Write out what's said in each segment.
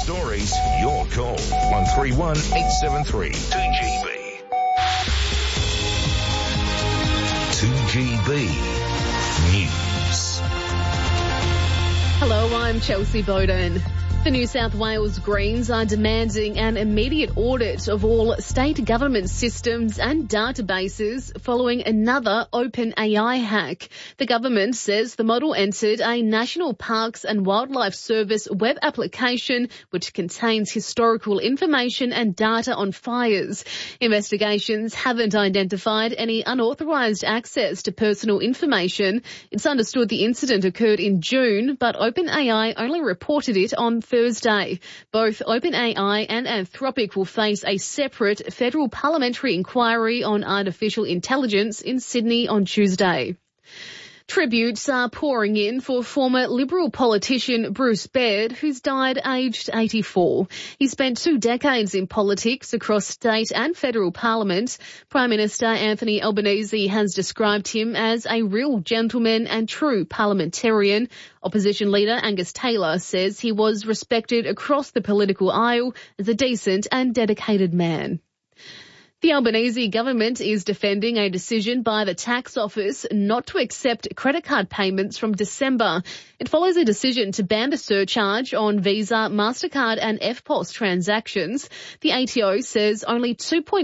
stories, your call. 131 873 2GB. 2GB News. Hello, I'm Chelsea Bowden. The New South Wales Greens are demanding an immediate audit of all state government systems and databases following another OpenAI hack. The government says the model entered a National Parks and Wildlife Service web application which contains historical information and data on fires. Investigations haven't identified any unauthorised access to personal information. It's understood the incident occurred in June, but OpenAI only reported it on Thursday. Both OpenAI and Anthropic will face a separate federal parliamentary inquiry on artificial intelligence in Sydney on Tuesday. Tributes are pouring in for former Liberal politician Bruce Baird, who's died aged 84. He spent 2 decades in politics across state and federal parliament. Prime Minister Anthony Albanese has described him as a real gentleman and true parliamentarian. Opposition leader Angus Taylor says he was respected across the political aisle as a decent and dedicated man. The Albanese government is defending a decision by the tax office not to accept credit card payments from December. It follows a decision to ban the surcharge on Visa, MasterCard and EFTPOS transactions. The ATO says only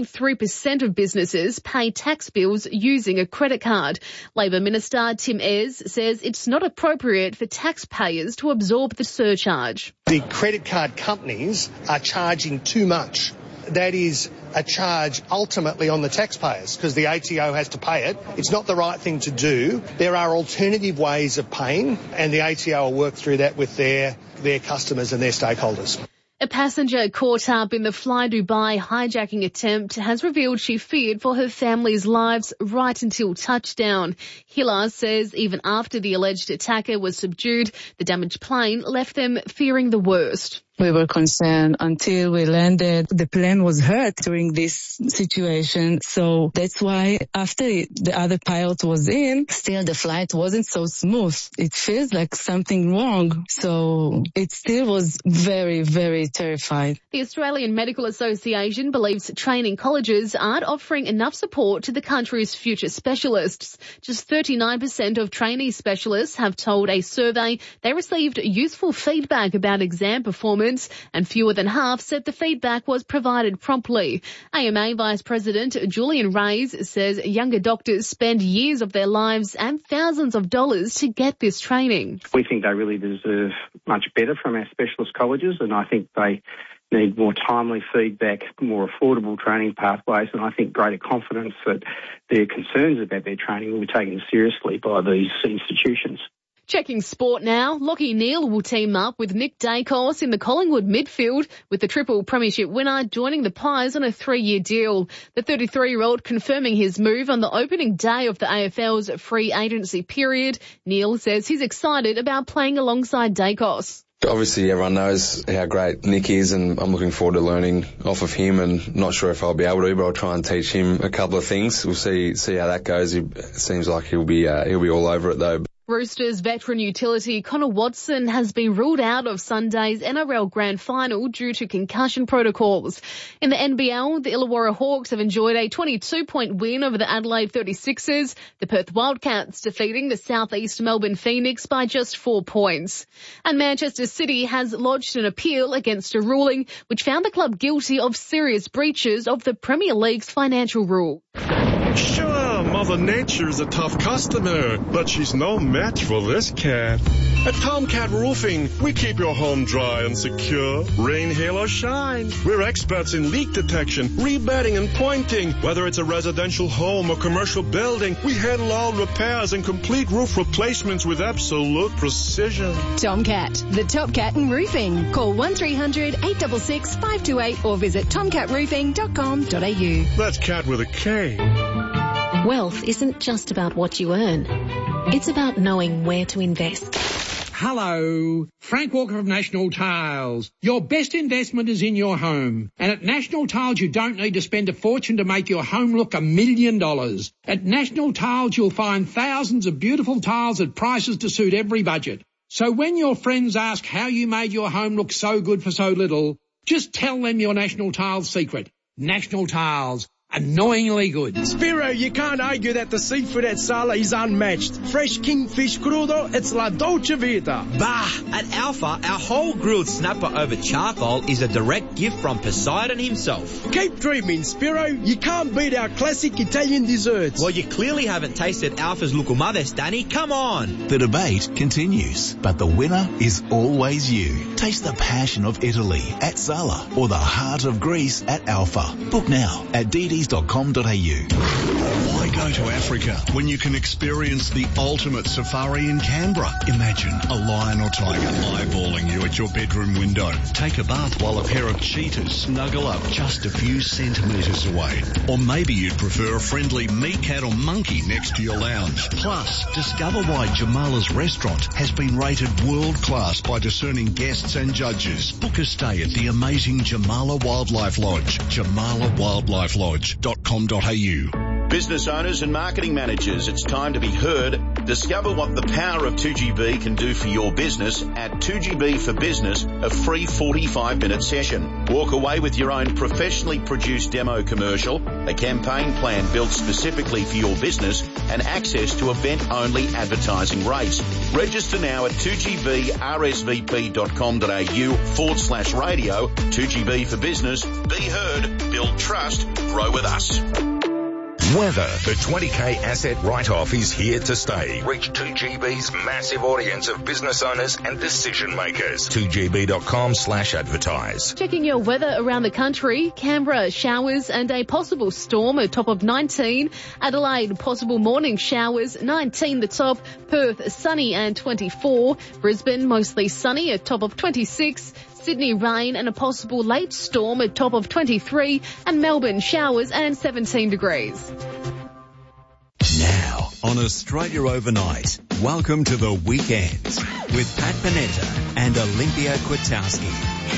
2.3% of businesses pay tax bills using a credit card. Labor Minister Tim Ayres says it's not appropriate for taxpayers to absorb the surcharge. The credit card companies are charging too much. That is a charge ultimately on the taxpayers because the ATO has to pay it. It's not the right thing to do. There are alternative ways of paying and the ATO will work through that with their customers and their stakeholders. A passenger caught up in the Fly Dubai hijacking attempt has revealed she feared for her family's lives right until touchdown. Hilla says even after the alleged attacker was subdued, the damaged plane left them fearing the worst. We were concerned until we landed. The plane was hurt during this situation. So that's why after the other pilot was in, still the flight wasn't so smooth. It feels like something wrong. So it still was very, very terrified. The Australian Medical Association believes training colleges aren't offering enough support to the country's future specialists. Just 39% of trainee specialists have told a survey they received useful feedback about exam performance, and fewer than half said the feedback was provided promptly. AMA Vice President Julian Reyes says younger doctors spend years of their lives and thousands of dollars to get this training. We think they really deserve much better from our specialist colleges, and I think they need more timely feedback, more affordable training pathways, and I think greater confidence that their concerns about their training will be taken seriously by these institutions. Checking sport now, Lachie Neale will team up with Nick Dacos in the Collingwood midfield, with the triple premiership winner joining the Pies on a 3-year deal. The 33-year-old confirming his move on the opening day of the AFL's free agency period. Neale says he's excited about playing alongside Dacos. Obviously, everyone knows how great Nick is, and I'm looking forward to learning off of him, and not sure if I'll be able to, but I'll try and teach him a couple of things. We'll see how that goes. It seems like he'll be all over it, though. Roosters veteran utility Connor Watson has been ruled out of Sunday's NRL Grand Final due to concussion protocols. In the NBL, the Illawarra Hawks have enjoyed a 22-point win over the Adelaide 36ers, the Perth Wildcats defeating the Southeast Melbourne Phoenix by just 4 points. And Manchester City has lodged an appeal against a ruling which found the club guilty of serious breaches of the Premier League's financial rule. Sure, Mother Nature's a tough customer, but she's no match for this cat. At Tomcat Roofing, we keep your home dry and secure, rain, hail, or shine. We're experts in leak detection, rebedding, and pointing. Whether it's a residential home or commercial building, we handle all repairs and complete roof replacements with absolute precision. Tomcat, the top cat in roofing. Call 1300 866 528 or visit tomcatroofing.com.au. That's cat with a K. Wealth isn't just about what you earn. It's about knowing where to invest. Hello, Frank Walker of National Tiles. Your best investment is in your home. And at National Tiles, you don't need to spend a fortune to make your home look $1 million. At National Tiles, you'll find thousands of beautiful tiles at prices to suit every budget. So when your friends ask how you made your home look so good for so little, just tell them your National Tiles secret. National Tiles. Annoyingly good. Spiro, you can't argue that the seafood at Sala is unmatched. Fresh kingfish crudo, it's la dolce vita. Bah! At Alpha, our whole grilled snapper over charcoal is a direct gift from Poseidon himself. Keep dreaming, Spiro. You can't beat our classic Italian desserts. Well, you clearly haven't tasted Alpha's Lucumades, Danny. Come on! The debate continues, but the winner is always you. Taste the passion of Italy at Sala or the heart of Greece at Alpha. Book now at dd.com.au. Why go to Africa when you can experience the ultimate safari in Canberra? Imagine a lion or tiger eyeballing you at your bedroom window. Take a bath while a pair of cheetahs snuggle up just a few centimetres away. Or maybe you'd prefer a friendly meerkat or monkey next to your lounge. Plus, discover why Jamala's restaurant has been rated world class by discerning guests and judges. Book a stay at the amazing Jamala Wildlife Lodge. Jamala Wildlife Lodge. .com.au. Business owners and marketing managers, it's time to be heard. Discover what the power of 2GB can do for your business at 2GB for Business, a free 45-minute session. Walk away with your own professionally produced demo commercial, a campaign plan built specifically for your business, and access to event-only advertising rates. Register now at 2gbrsvp.com.au/radio. 2GB for Business. Be heard, build trust, grow with us. Weather. The 20K asset write-off is here to stay. Reach 2GB's massive audience of business owners and decision makers. 2gb.com/advertise. Checking your weather around the country. Canberra, showers and a possible storm, a top of 19. Adelaide, possible morning showers, 19 the top. Perth, sunny and 24. Brisbane, mostly sunny, a top of 26. Sydney, rain and a possible late storm, a top of 23, and Melbourne, showers and 17 degrees. Now, on Australia Overnight, welcome to the weekend with Pat Panetta and Olympia Kwiatkowski.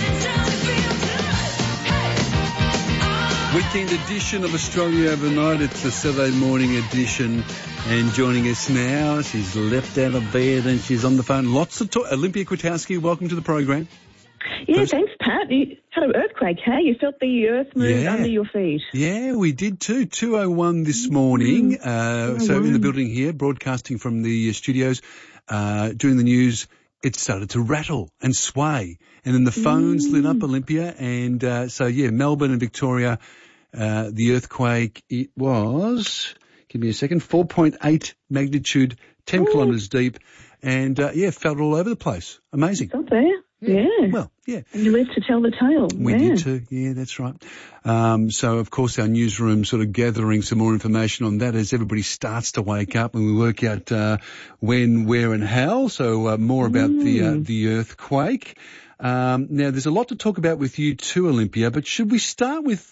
Weekend edition of Australia Overnight. It's the Saturday morning edition. And joining us now, she's leapt out of bed and she's on the phone. Lots of talk. Olympia Kwiatkowski, welcome to the program. Yeah, thanks, Pat. You had an earthquake, hey? You felt the earth move under your feet. Yeah, we did too. 2:01 this morning. So in the building here, broadcasting from the studios, doing the news, it started to rattle and sway. And then the phones lit up, Olympia. And Melbourne and Victoria, the earthquake, it was, give me a second, 4.8 magnitude, 10 kilometres deep. And, felt all over the place. Amazing. It's up there. Yeah. Well, yeah. And you live to tell the tale. We did too. Yeah, that's right. So, of course, our newsroom sort of gathering some more information on that as everybody starts to wake up and we work out when, where and how. So more about the earthquake. Now, there's a lot to talk about with you too, Olympia, but should we start with,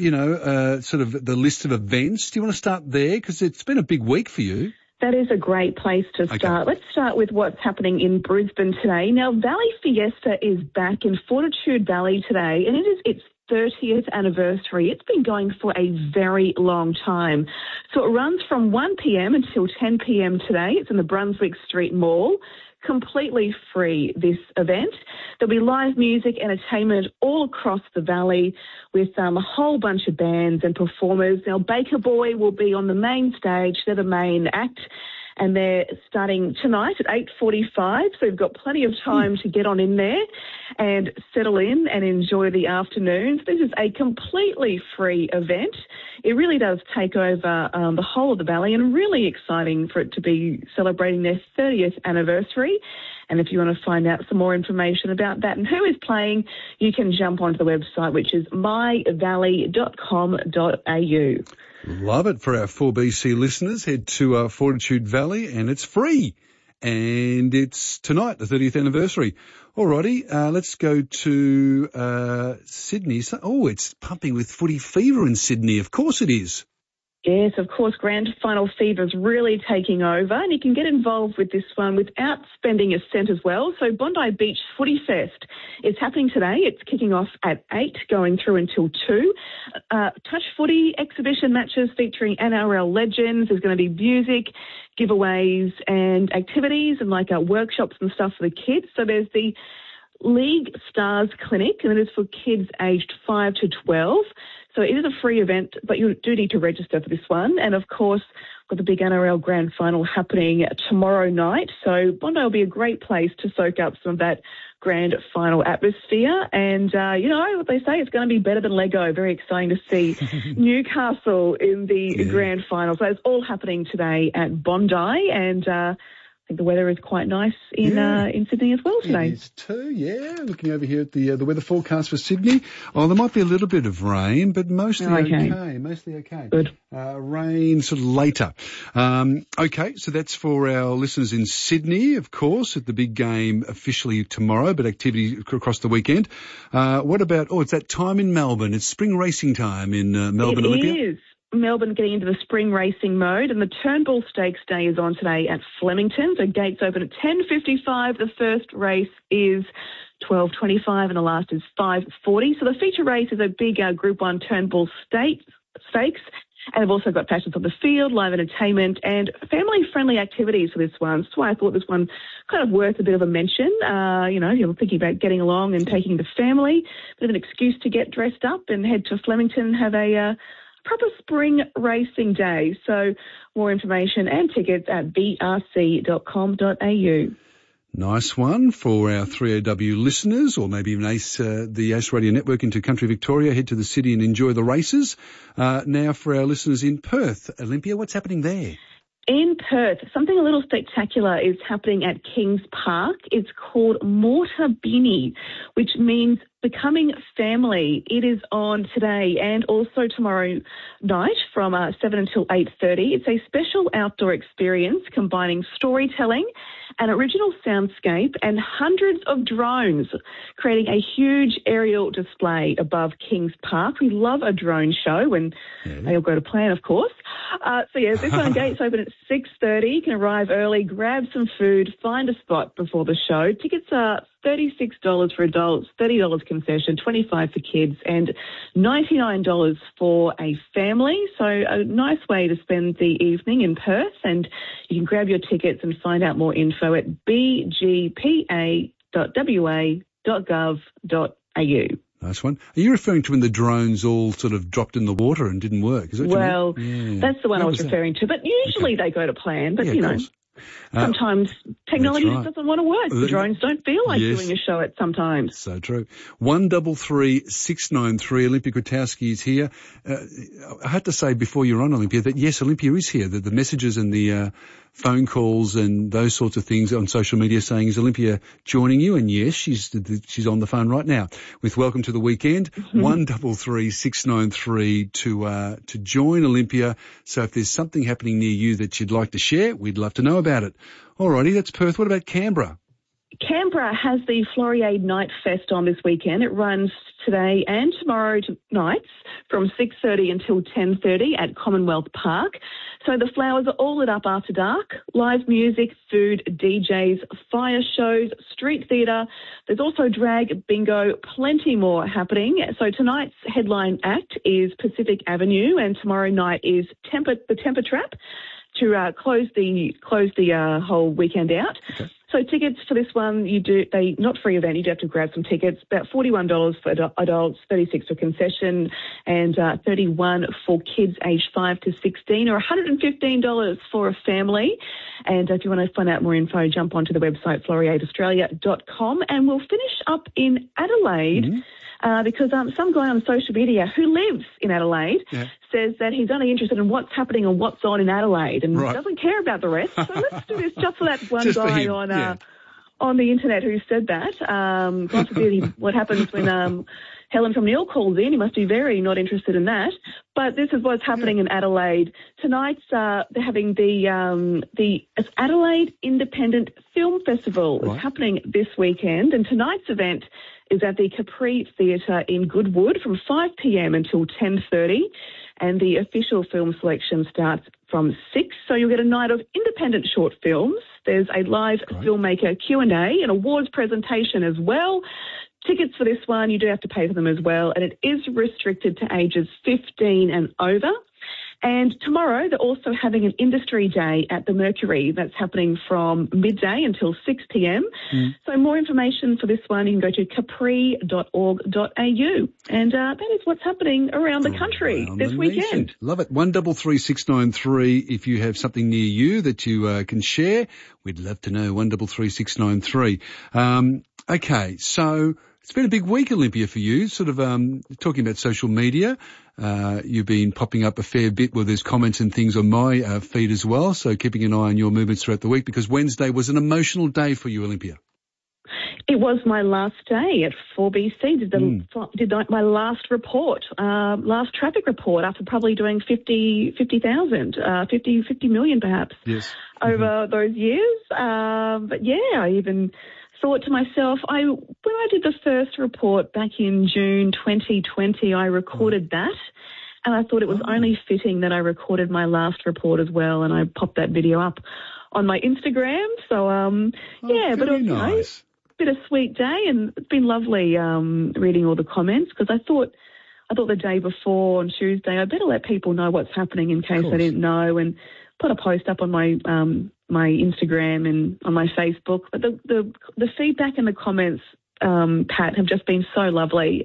sort of the list of events? Do you want to start there? Because it's been a big week for you. That is a great place to start. Okay. Let's start with what's happening in Brisbane today. Now, Valley Fiesta is back in Fortitude Valley today, and it is its 30th anniversary. It's been going for a very long time. So it runs from 1 p.m. until 10 p.m. today. It's in the Brunswick Street Mall. Completely free, this event. There'll be live music, entertainment all across the valley with a whole bunch of bands and performers. Now, Baker Boy will be on the main stage. They're the main act, and they're starting tonight at 8:45, so we've got plenty of time to get on in there and settle in and enjoy the afternoons. This is a completely free event. It really does take over the whole of the valley, and really exciting for it to be celebrating their 30th anniversary. And if you want to find out some more information about that and who is playing, you can jump onto the website, which is myvalley.com.au. Love it. For our 4BC listeners, head to Fortitude Valley, and it's free. And it's tonight, the 30th anniversary. Alrighty, let's go to Sydney. Oh, it's pumping with footy fever in Sydney. Of course it is. Yes, of course, grand final fever's really taking over, and you can get involved with this one without spending a cent as well. So Bondi Beach Footy Fest is happening today. It's kicking off at 8, going through until 2. Touch footy exhibition matches featuring NRL legends. There's going to be music, giveaways and activities and workshops and stuff for the kids. So there's the League Stars Clinic, and it is for kids aged 5 to 12. So it is a free event, but you do need to register for this one. And, of course, we've got the big NRL Grand Final happening tomorrow night. So Bondi will be a great place to soak up some of that Grand Final atmosphere. And, what they say, it's going to be better than Lego. Very exciting to see Newcastle in the Grand Final. So it's all happening today at Bondi. And I think the weather is quite nice in Sydney as well today. It is too, yeah. Looking over here at the weather forecast for Sydney. Oh, there might be a little bit of rain, but mostly okay. Mostly okay. Good. Rain sort of later. Okay, so that's for our listeners in Sydney, of course, at the big game officially tomorrow, but activity across the weekend. What about, it's that time in Melbourne. It's spring racing time in Melbourne, Olympia. It is. Melbourne getting into the spring racing mode, and the Turnbull Stakes Day is on today at Flemington. So gates open at 10:55. The first race is 12:25 and the last is 5:40. So the feature race is a big Group 1 Turnbull Stakes. And I've also got Passions on the Field, live entertainment, and family-friendly activities for this one. That's why I thought this one kind of worth a bit of a mention. You're thinking about getting along and taking the family, bit of an excuse to get dressed up and head to Flemington and have a proper spring racing day. So more information and tickets at brc.com.au. Nice one for our 3AW listeners, or maybe even the Ace Radio Network into country Victoria. Head to the city and enjoy the races. Now for our listeners in Perth, Olympia, what's happening there? In Perth, something a little spectacular is happening at Kings Park. It's called Mortabini, which means becoming family. It is on today and also tomorrow night from 7 until 8:30. It's a special outdoor experience combining storytelling, an original soundscape and hundreds of drones, creating a huge aerial display above Kings Park. We love a drone show when they all go to plan, of course. This one, gates open at 6:30. You can arrive early, grab some food, find a spot before the show. Tickets are $36 for adults, $30 concession, $25 for kids, and $99 for a family. So a nice way to spend the evening in Perth, and you can grab your tickets and find out more info at bgpa.wa.gov.au. Nice one. Are you referring to when the drones all sort of dropped in the water and didn't work? Is that what you mean? That's the one I was referring to. But usually they go to plan, but sometimes technology just doesn't want to work. The drones don't feel like doing a show at sometimes. So true. 133-693. Olympia Grotowski is here. I had to say before you're on, Olympia, that yes, Olympia is here. The messages and the phone calls and those sorts of things on social media saying, is Olympia joining you? And yes, she's on the phone right now with Welcome to the Weekend. 133-693 to join Olympia. So if there's something happening near you that you'd like to share, we'd love to know about it. Alrighty, that's Perth. What about Canberra? Canberra has the Floriade Night Fest on this weekend. It runs today and tomorrow nights from 6:30 until 10:30 at Commonwealth Park. So the flowers are all lit up after dark. Live music, food, DJs, fire shows, street theatre. There's also drag, bingo, plenty more happening. So tonight's headline act is Pacific Avenue, and tomorrow night is the Temper Trap to close the whole weekend out. Okay. So tickets for this one, not free event, you do have to grab some tickets, about $41 for adults, $36 for concession, and $31 for kids aged 5 to 16, or $115 for a family. And if you want to find out more info, jump onto the website floriadeaustralia.com, and we'll finish up in Adelaide. Because some guy on social media who lives in Adelaide says that he's only interested in what's happening and what's on in Adelaide and doesn't care about the rest. So let's do this just for that one guy on the internet who said that. God forbid what happens when Helen from Neil calls in. He must be very not interested in that. But this is what's happening in Adelaide. Tonight's they're having the Adelaide Independent Film Festival. It's happening this weekend, and tonight's event is at the Capri Theatre in Goodwood from 5 p.m. until 10:30. and the official film selection starts from 6. So you'll get a night of independent short films. There's a live filmmaker Q&A, an awards presentation as well. Tickets for this one, you do have to pay for them as well, and it is restricted to ages 15 and over. And tomorrow, they're also having an industry day at the Mercury. That's happening from midday until 6 p.m. So more information for this one, you can go to capri.org.au. And that is what's happening around the country this weekend. Love it. 133693. If you have something near you that you can share, we'd love to know. 133693. Okay, so it's been a big week, Olympia, for you, sort of talking about social media. You've been popping up a fair bit where there's comments and things on my feed as well, so keeping an eye on your movements throughout the week, because Wednesday was an emotional day for you, Olympia. It was my last day at 4BC, did my last report, last traffic report after probably doing 50 million perhaps over those years. But yeah, I even thought to myself, when I did the first report back in June 2020, I recorded that, and I thought it was only fitting that I recorded my last report as well, and I popped that video up on my Instagram. So, but it was nice. Bit of sweet day, and it's been lovely reading all the comments, because I thought the day before on Tuesday I better let people know what's happening in case they didn't know, and put a post up on my my Instagram and on my Facebook. But the feedback and the comments, Pat, have just been so lovely.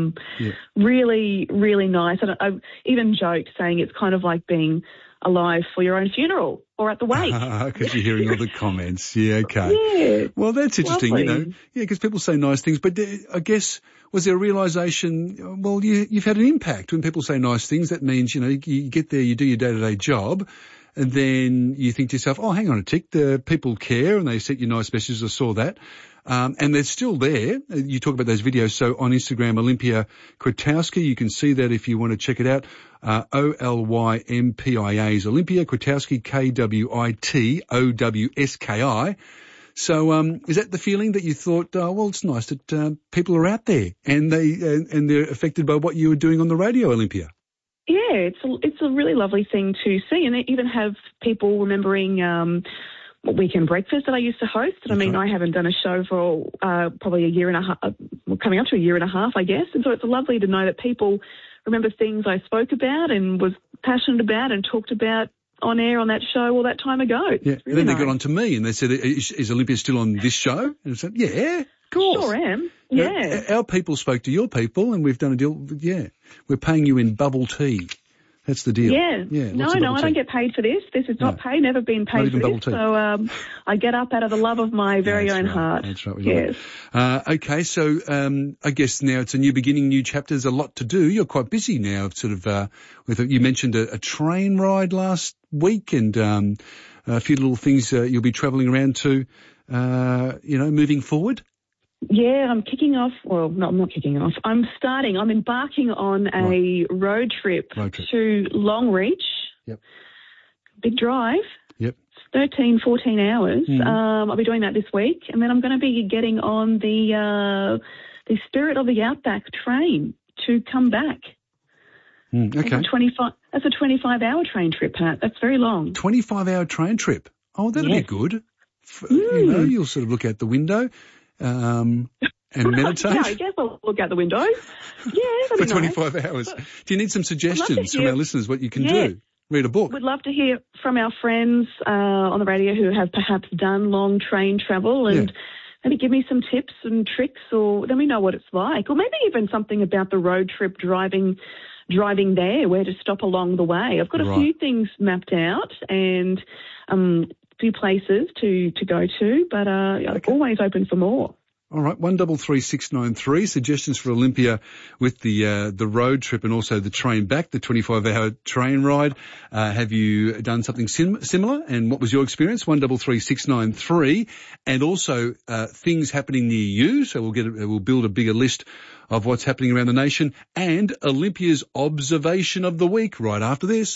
Really, really nice. And I've even joked saying it's kind of like being alive for your own funeral or at the wake. Because you're hearing all the comments. Yeah, okay. Yeah. Well, that's interesting, lovely. you know. Yeah, because people say nice things. But I guess, was there a realisation, well, you've had an impact when people say nice things. That means, you know, you get there, you do your day-to-day job, and then you think to yourself, oh, hang on a tick, the people care, and they sent you nice messages. I saw that. And they're still there. You talk about those videos. So on Instagram, Olympia Kwiatkowski, you can see that if you want to check it out. OLYMPIA is Olympia Kwiatkowski, KWITOWSKI. So, is that the feeling that you thought, well, it's nice that, people are out there and they're affected by what you were doing on the radio, Olympia? Yeah, it's a really lovely thing to see, and they even have people remembering Weekend Breakfast that I used to host. And I mean, I haven't done a show for probably a year and a half, coming up to a year and a half, I guess. And so it's lovely to know that people remember things I spoke about and was passionate about and talked about on air on that show all that time ago. Yeah, really and then they got on to me and they said, is Olympia still on this show? And I said, yeah, of course. Sure am. Yeah. Our people spoke to your people and we've done a deal. Yeah. We're paying you in bubble tea. That's the deal. Yeah. No, I don't get paid for this. This is not paid, never been paid for this. So I get up out of the love of my very own heart. That's right. Yes. Okay, so I guess now it's a new beginning, new chapter. There's a lot to do. You're quite busy now, sort of, you mentioned a train ride last week and a few little things you'll be travelling around to, moving forward. Yeah, I'm kicking off. Well, no, I'm not kicking off. I'm embarking on a road trip to Longreach. Yep. Big drive. Yep. 13, 14 hours. I'll be doing that this week. And then I'm going to be getting on the Spirit of the Outback train to come back. Okay. That's a 25-hour train trip, Pat. That's very long. 25-hour train trip. Oh, that'll be good. You'll sort of look out the window. And meditate? Yeah, I guess I'll look out the window. Yeah, for 25 hours. Do you need some suggestions from our listeners what you can do? Read a book. We'd love to hear from our friends on the radio who have perhaps done long train travel and maybe give me some tips and tricks, or let me know what it's like, or maybe even something about the road trip driving there, where to stop along the way. I've got a few things mapped out and few places to go to, but I'm always open for more. All right, 133693, suggestions for Olympia with the road trip and also the train back, the 25-hour train ride. Have you done something similar, and what was your experience? 133693, and also things happening near you. So we'll build a bigger list of what's happening around the nation, and Olympia's observation of the week right after this.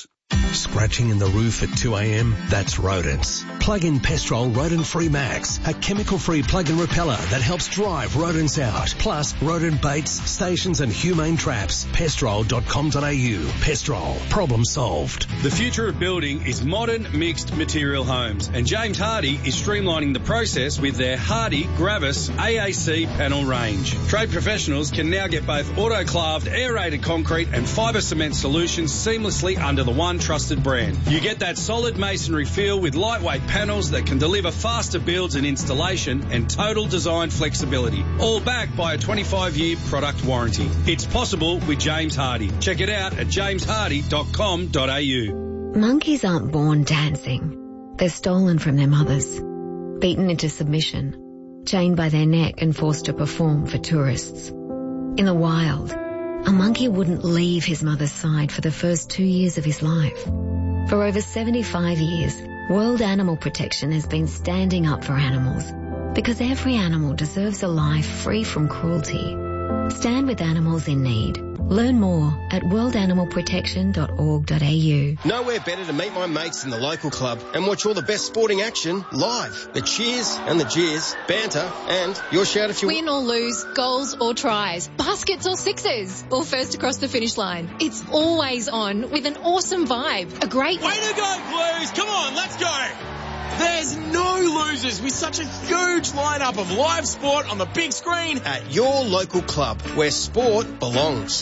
Scratching in the roof at 2 a.m? That's rodents. Plug in Pestrol Rodent Free Max, a chemical-free plug-in repeller that helps drive rodents out. Plus, rodent baits, stations and humane traps. Pestrol.com.au. Pestrol. Problem solved. The future of building is modern mixed material homes, and James Hardie is streamlining the process with their Hardie Gravis AAC panel range. Trade professionals can now get both autoclaved aerated concrete and fibre cement solutions seamlessly under the one trusted brand. You get that solid masonry feel with lightweight panels that can deliver faster builds and installation and total design flexibility, all backed by a 25-year product warranty. It's possible with James Hardie. Check it out at jameshardy.com.au. Monkeys aren't born dancing. They're stolen from their mothers, beaten into submission, chained by their neck and forced to perform for tourists. In the wild, a monkey wouldn't leave his mother's side for the first 2 years of his life. For over 75 years, World Animal Protection has been standing up for animals because every animal deserves a life free from cruelty. Stand with animals in need. Learn more at worldanimalprotection.org.au. Nowhere better to meet my mates in the local club and watch all the best sporting action live. The cheers and the jeers, banter, and your shout if you win or lose, goals or tries, baskets or sixes, or first across the finish line. It's always on with an awesome vibe. A great way to go, Blues! Come on, let's go! There's no losers with such a huge lineup of live sport on the big screen at your local club where sport belongs.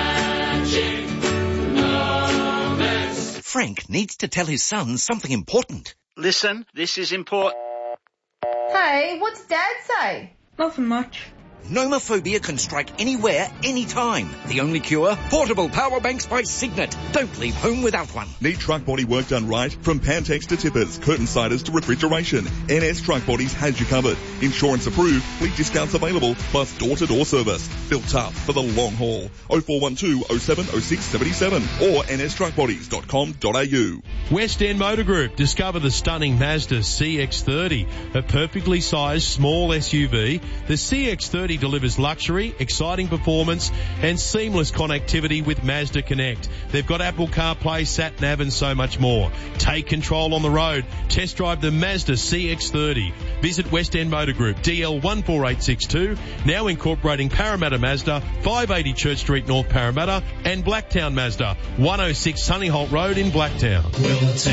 Frank needs to tell his son something important. Listen, this is important. Hey, what's Dad say? Nothing much. Nomophobia can strike anywhere, anytime. The only cure? Portable power banks by Signet. Don't leave home without one. Need truck body work done right? From Pantex to tippers, curtain siders to refrigeration, NS Truck Bodies has you covered. Insurance approved, fleet discounts available, plus door-to-door service. Built tough for the long haul. 0412 07 06 77 or nstruckbodies.com.au. West End Motor Group. Discover the stunning Mazda CX-30, a perfectly sized small SUV. The CX-30 delivers luxury, exciting performance and seamless connectivity with Mazda Connect. They've got Apple CarPlay, SatNav and so much more. Take control on the road. Test drive the Mazda CX-30. Visit West End Motor Group, DL 14862, now incorporating Parramatta Mazda, 580 Church Street, North Parramatta, and Blacktown Mazda, 106 Sunnyholt Road in Blacktown.